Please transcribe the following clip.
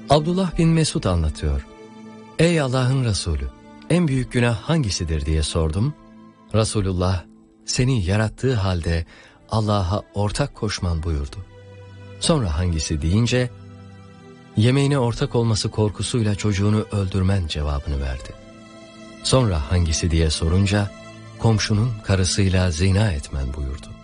Abdullah bin Mesud anlatıyor. Ey Allah'ın Resulü, en büyük günah hangisidir diye sordum. Resulullah, seni yarattığı halde Allah'a ortak koşman buyurdu. Sonra hangisi deyince, yemeğine ortak olması korkusuyla çocuğunu öldürmen cevabını verdi. Sonra hangisi diye sorunca, komşunun karısıyla zina etmen buyurdu.